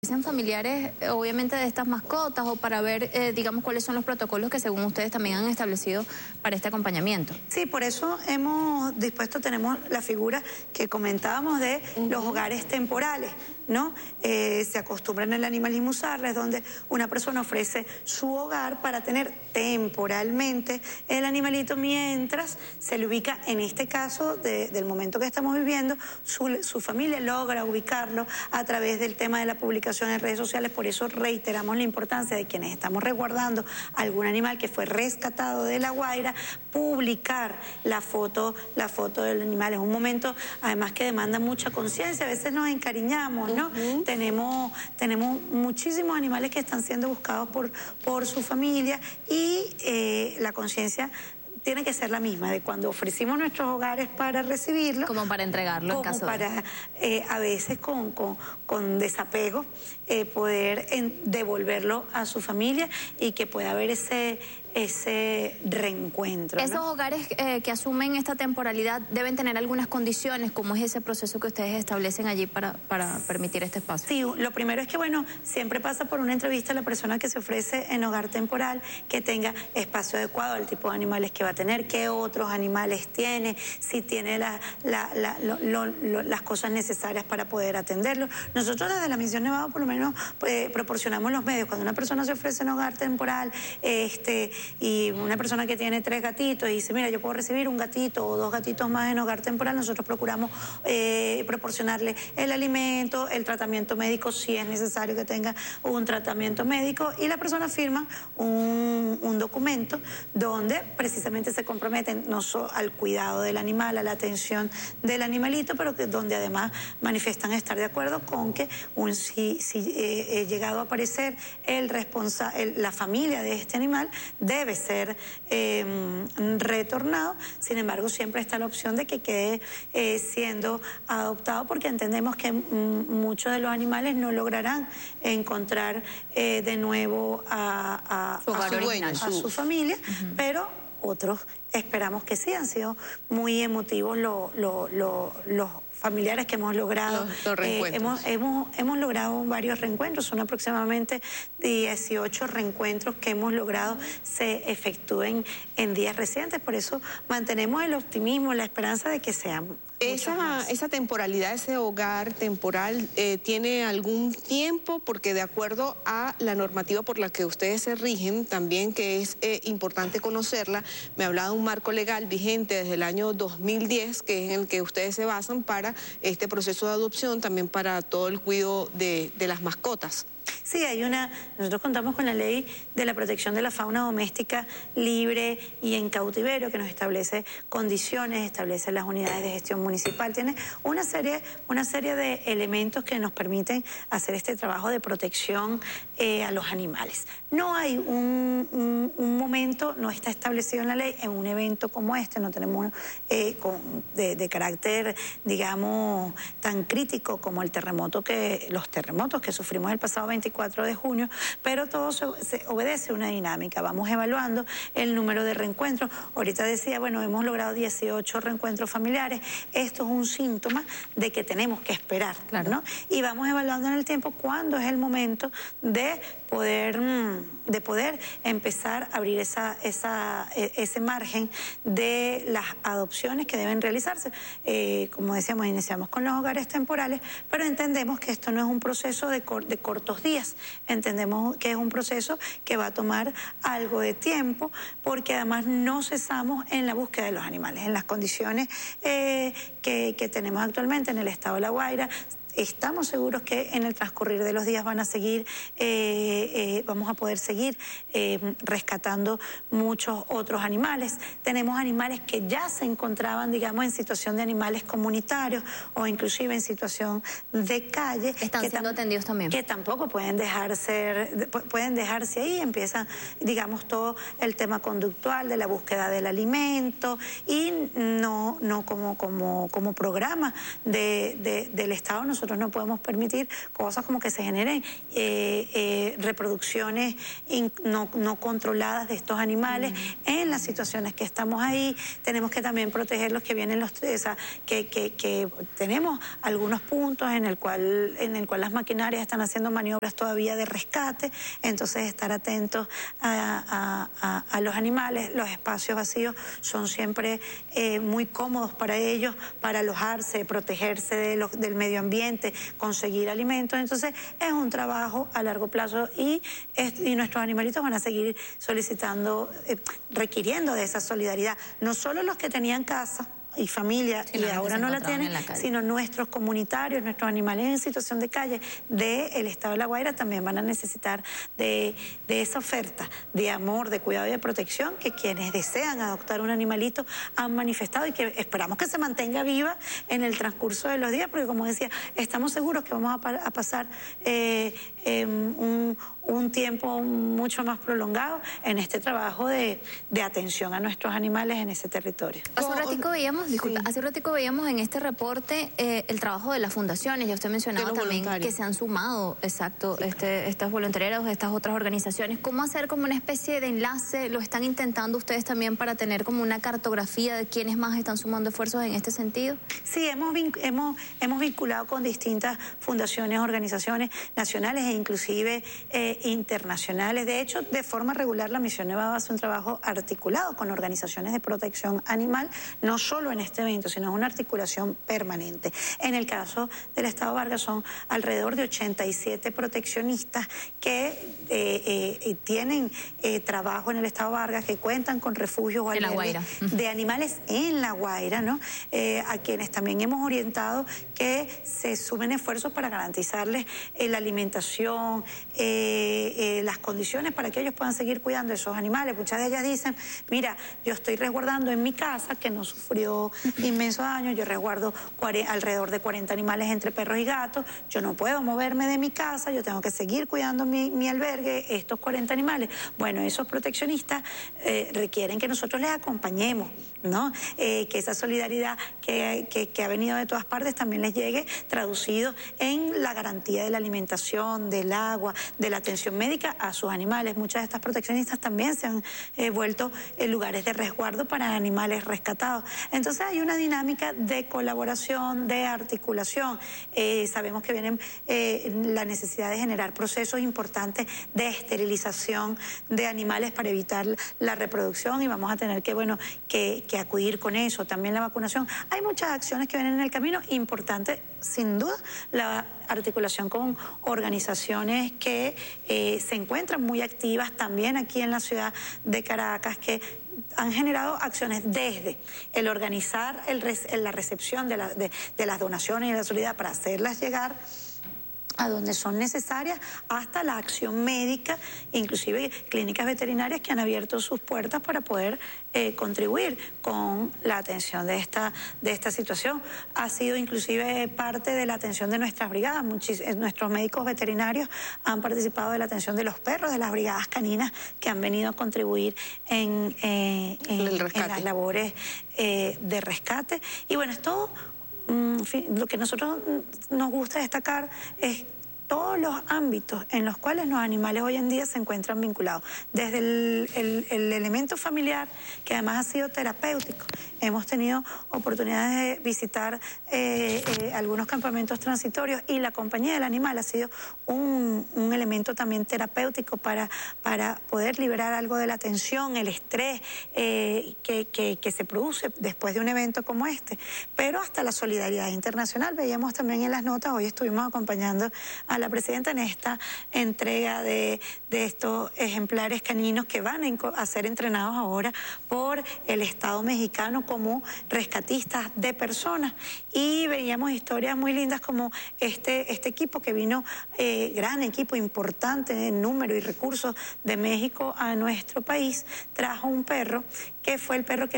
¿Dicen familiares, obviamente, de estas mascotas o para ver, digamos, cuáles son los protocolos que según ustedes también han establecido para este acompañamiento? Sí, por eso hemos dispuesto, tenemos la figura que comentábamos de los hogares temporales, ¿no? Se acostumbra en el animalismo usarles, donde una persona ofrece su hogar para tener temporalmente el animalito mientras se le ubica, en este caso del momento que estamos viviendo, su familia logra ubicarlo a través del tema de la publicación en redes sociales. Por eso reiteramos la importancia de quienes estamos resguardando algún animal que fue rescatado de La Guaira, publicar la foto del animal. Es un momento además que demanda mucha conciencia, a veces nos encariñamos, ¿no? Tenemos muchísimos animales que están siendo buscados por su familia y la conciencia tiene que ser la misma de cuando ofrecimos nuestros hogares para recibirlo. Como para entregarlo en caso para, a veces con desapego, poder devolverlo a su familia y que pueda haber ese reencuentro, ¿no? Esos hogares que asumen esta temporalidad deben tener algunas condiciones, como es ese proceso que ustedes establecen allí para permitir este espacio. Sí, lo primero es que, bueno, siempre pasa por una entrevista la persona que se ofrece en hogar temporal, que tenga espacio adecuado al tipo de animales que va a tener, qué otros animales tiene, si tiene las cosas necesarias para poder atenderlo. Nosotros desde la Misión Nevado por lo menos proporcionamos los medios. Cuando una persona se ofrece en hogar temporal, y una persona que tiene 3 gatitos y dice, mira, yo puedo recibir un gatito o 2 gatitos más en hogar temporal, nosotros procuramos proporcionarle el alimento, el tratamiento médico, si es necesario que tenga un tratamiento médico, y la persona firma un documento donde precisamente se comprometen no solo al cuidado del animal, a la atención del animalito, pero que donde además manifiestan estar de acuerdo con que si llegado a aparecer la familia de este animal, debe ser retornado. Sin embargo, siempre está la opción de que quede siendo adoptado, porque entendemos que muchos de los animales no lograrán encontrar de nuevo a su familia, pero otros esperamos que sí. Han sido muy emotivos los familiares que hemos logrado. Los reencuentros. Hemos logrado varios reencuentros, son aproximadamente 18 reencuentros que hemos logrado se efectúen en días recientes. Por eso mantenemos el optimismo, la esperanza de que sean esa temporalidad, ese hogar temporal, ¿tiene algún tiempo? Porque de acuerdo a la normativa por la que ustedes se rigen, también que es importante conocerla, me hablaba de un marco legal vigente desde el año 2010, que es en el que ustedes se basan para este proceso de adopción, también para todo el cuidado de las mascotas. Sí, nosotros contamos con la ley de la protección de la fauna doméstica libre y en cautiverio, que nos establece condiciones, establece las unidades de gestión municipal, tiene una serie de elementos que nos permiten hacer este trabajo de protección a los animales. No hay un momento, no está establecido en la ley, en un evento como este, no tenemos de carácter, digamos, tan crítico como los terremotos que sufrimos el pasado 24 de junio, pero todo se obedece a una dinámica. Vamos evaluando el número de reencuentros. Ahorita decía, bueno, hemos logrado 18 reencuentros familiares. Esto es un síntoma de que tenemos que esperar, claro, ¿no? Y vamos evaluando en el tiempo cuándo es el momento de poder empezar a abrir ese margen de las adopciones que deben realizarse. Como decíamos, iniciamos con los hogares temporales, pero entendemos que esto no es un proceso de cortos días. Entendemos que es un proceso que va a tomar algo de tiempo, porque además no cesamos en la búsqueda de los animales. En las condiciones que tenemos actualmente en el estado de La Guaira, estamos seguros que en el transcurrir de los días vamos a poder seguir rescatando muchos otros animales. Tenemos animales que ya se encontraban, digamos, en situación de animales comunitarios o inclusive en situación de calle. Están siendo atendidos también. Que tampoco pueden dejarse ahí. Empieza, digamos, todo el tema conductual de la búsqueda del alimento y no como programa del Estado. Nosotros nosotros no podemos permitir cosas como que se generen reproducciones no controladas de estos animales en las situaciones que estamos ahí. Tenemos que también proteger los que vienen, que tenemos algunos puntos en el cual las maquinarias están haciendo maniobras todavía de rescate, entonces estar atentos a los animales. Los espacios vacíos son siempre muy cómodos para ellos, para alojarse, protegerse del medio ambiente, conseguir alimentos. Entonces es un trabajo a largo plazo y nuestros animalitos van a seguir solicitando, requiriendo de esa solidaridad, no solo los que tenían casa y familia y ahora no la tienen, sino nuestros comunitarios, nuestros animales en situación de calle del estado de La Guaira también van a necesitar de esa oferta de amor, de cuidado y de protección que quienes desean adoptar un animalito han manifestado y que esperamos que se mantenga viva en el transcurso de los días, porque como decía, estamos seguros que vamos a pasar un tiempo mucho más prolongado en este trabajo de atención a nuestros animales en ese territorio. Hace un ratico veíamos en este reporte el trabajo de las fundaciones. Ya usted mencionaba también que se han sumado, estas voluntariados, estas otras organizaciones. ¿Cómo hacer como una especie de enlace? ¿Lo están intentando ustedes también para tener como una cartografía de quiénes más están sumando esfuerzos en este sentido? Sí, hemos vinculado con distintas fundaciones, organizaciones nacionales e inclusive internacionales. De hecho, de forma regular la Misión Nevado hace un trabajo articulado con organizaciones de protección animal, no solo en este evento, sino una articulación permanente. En el caso del Estado Vargas son alrededor de 87 proteccionistas que tienen trabajo en el Estado Vargas, que cuentan con refugios o albergues de animales en La Guaira, ¿no? A quienes también hemos orientado que se sumen esfuerzos para garantizarles la alimentación, las condiciones para que ellos puedan seguir cuidando de esos animales. Muchas de ellas dicen, mira, yo estoy resguardando en mi casa, que no sufrió inmenso daño, yo resguardo alrededor de 40 animales entre perros y gatos, yo no puedo moverme de mi casa, yo tengo que seguir cuidando mi albergue, estos 40 animales. Bueno, esos proteccionistas requieren que nosotros les acompañemos, ¿no? Que esa solidaridad que ha venido de todas partes también les llegue traducido en la garantía de la alimentación, del agua, de la atención médica a sus animales. Muchas de estas proteccionistas también se han vuelto lugares de resguardo para animales rescatados. Entonces hay una dinámica de colaboración, de articulación. Sabemos que viene la necesidad de generar procesos importantes de esterilización de animales para evitar la reproducción y vamos a tener que acudir con eso. También la vacunación. Hay muchas acciones que vienen en el camino. Importante, sin duda, la articulación con organizaciones que se encuentran muy activas también aquí en la ciudad de Caracas, que han generado acciones desde el organizar la recepción de las donaciones y la solidaridad para hacerlas llegar a donde son necesarias, hasta la acción médica, inclusive clínicas veterinarias que han abierto sus puertas para poder contribuir con la atención de esta situación. Ha sido inclusive parte de la atención de nuestras brigadas. Nuestros médicos veterinarios han participado de la atención de los perros, de las brigadas caninas que han venido a contribuir en las labores de rescate. Y bueno, es todo. Lo que nosotros nos gusta destacar es todos los ámbitos en los cuales los animales hoy en día se encuentran vinculados. Desde el elemento familiar, que además ha sido terapéutico. Hemos tenido oportunidades de visitar algunos campamentos transitorios y la compañía del animal ha sido un elemento también terapéutico para poder liberar algo de la tensión, el estrés que se produce después de un evento como este. Pero hasta la solidaridad internacional. Veíamos también en las notas, hoy estuvimos acompañando a la presidenta en esta entrega de estos ejemplares caninos que van a ser entrenados ahora por el Estado mexicano como rescatistas de personas. Y veíamos historias muy lindas como este equipo que vino, gran equipo, importante en número y recursos de México a nuestro país, trajo un perro que fue el perro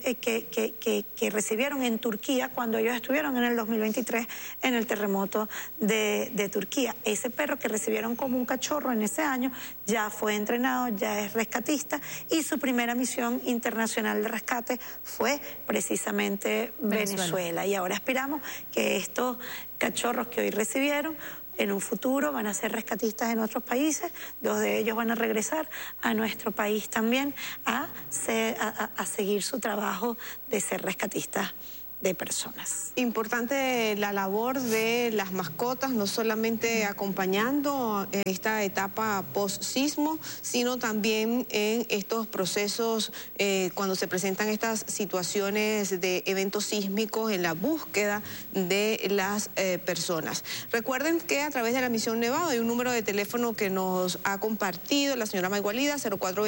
que recibieron en Turquía cuando ellos estuvieron en el 2023 en el terremoto de Turquía. ese perro que recibieron como un cachorro en ese año ya fue entrenado, ya es rescatista y su primera misión internacional de rescate fue precisamente Venezuela. Y ahora esperamos que estos cachorros que hoy recibieron en un futuro van a ser rescatistas en otros países, 2 de ellos van a regresar a nuestro país también a seguir su trabajo de ser rescatistas de personas. Importante la labor de las mascotas, no solamente acompañando en esta etapa post-sismo, sino también en estos procesos cuando se presentan estas situaciones de eventos sísmicos en la búsqueda de las personas. Recuerden que a través de la Misión Nevado hay un número de teléfono que nos ha compartido la señora Maigualida,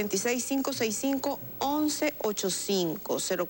0426-565-1185,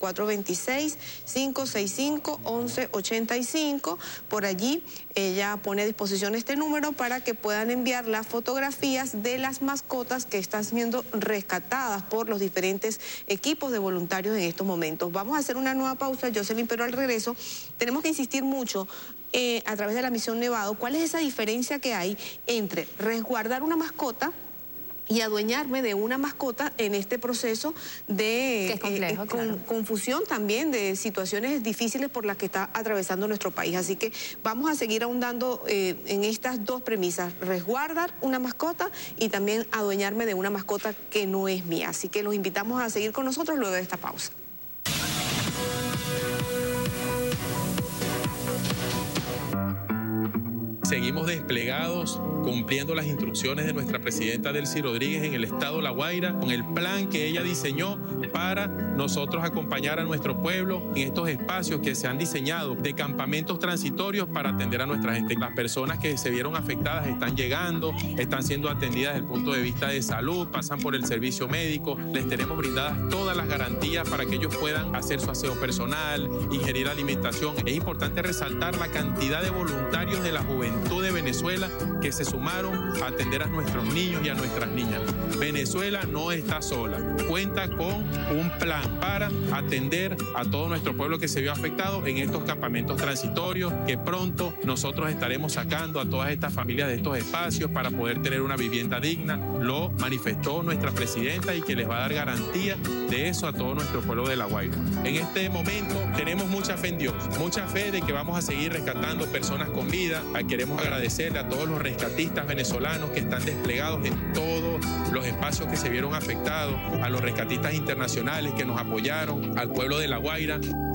0426-565-1185. Por allí ella pone a disposición este número para que puedan enviar las fotografías de las mascotas que están siendo rescatadas por los diferentes equipos de voluntarios en estos momentos. Vamos a hacer una nueva pausa, Jocelyn, pero al regreso tenemos que insistir mucho a través de la Misión Nevado, ¿cuál es esa diferencia que hay entre resguardar una mascota y adueñarme de una mascota en este proceso de que es complejo, claro. Confusión también de situaciones difíciles por las que está atravesando nuestro país? Así que vamos a seguir ahondando en estas dos premisas, resguardar una mascota y también adueñarme de una mascota que no es mía. Así que los invitamos a seguir con nosotros luego de esta pausa. Seguimos desplegados, cumpliendo las instrucciones de nuestra presidenta Delcy Rodríguez en el estado La Guaira, con el plan que ella diseñó para nosotros acompañar a nuestro pueblo en estos espacios que se han diseñado de campamentos transitorios para atender a nuestra gente. Las personas que se vieron afectadas están llegando, están siendo atendidas desde el punto de vista de salud, pasan por el servicio médico, les tenemos brindadas todas las garantías para que ellos puedan hacer su aseo personal, ingerir alimentación. Es importante resaltar la cantidad de voluntarios de la juventud de Venezuela que se sumaron a atender a nuestros niños y a nuestras niñas. Venezuela no está sola, cuenta con un plan para atender a todo nuestro pueblo que se vio afectado en estos campamentos transitorios, que pronto nosotros estaremos sacando a todas estas familias de estos espacios para poder tener una vivienda digna. Lo manifestó nuestra presidenta y que les va a dar garantía de eso a todo nuestro pueblo de La Guaira. En este momento tenemos mucha fe en Dios, mucha fe de que vamos a seguir rescatando personas con vida. Queremos agradecerle a todos los rescatistas venezolanos que están desplegados en todos los espacios que se vieron afectados, a los rescatistas internacionales que nos apoyaron, al pueblo de La Guaira.